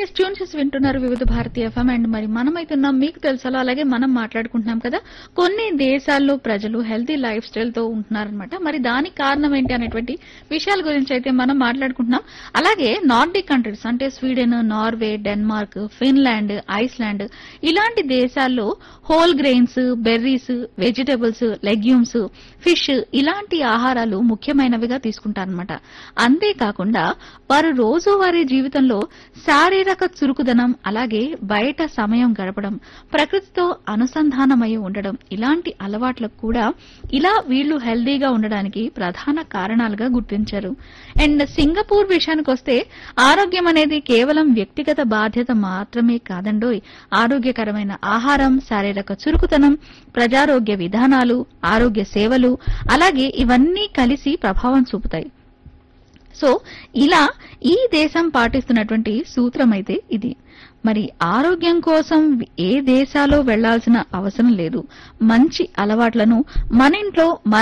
Tune చేసి వింటున్నారు వివిధ భారతి ఎఫ్ఎం. అండ్ మరి మనమైతున్నాం మీకు తెలుసలో, అలాగే మనం మాట్లాడుకుంటున్నాం కదా, కొన్ని దేశాల్లో ప్రజలు హెల్తీ లైఫ్ స్టైల్ తో ఉంటున్నారనమాట. మరి దానికి కారణం ఏంటి అనేటువంటి విషయాల గురించి అయితే మనం మాట్లాడుకుంటున్నాం. అలాగే నార్డిక్ కంట్రీస్ అంటే Sweden, Norway, Denmark, Finland, Iceland ఇలాంటి దేశాల్లో whole grains, berries, vegetables, legumes, fish ఇలాంటి ఆహారాలు ముఖ్యమైనవిగా తీసుకుంటారనమాట. అంతేకాకుండా వారు రోజువారీ జీవితంలో శారీరక చురుకుదనం, అలాగే బయట సమయం గడపడం, ప్రకృతితో అనుసంధానమై ఉండడం ఇలాంటి అలవాట్లకు కూడా ఇలా వీళ్లు హెల్దీగా ఉండడానికి ప్రధాన కారణాలుగా గుర్తించారు. అండ్ సింగపూర్ విషయానికి వస్తే ఆరోగ్యం అనేది కేవలం వ్యక్తిగత బాధ్యత మాత్రమే కాదండోయ్. ఆరోగ్యకరమైన ఆహారం, శారీరక చురుకుతనం, ప్రజారోగ్య విధానాలు, ఆరోగ్య సేవలు అలాగే ఇవన్నీ కలిసి ప్రభావం చూపుతాయి. సో ఇలా ఈ దేశం పాటిస్తున్నటువంటి సూత్రం అయితే ఇది. మరి ఆరోగ్యం కోసం ఏ దేశాలో వెళ్లాల్సిన అవసరం లేదు. మంచి అలవాట్లను మన ఇంట్లో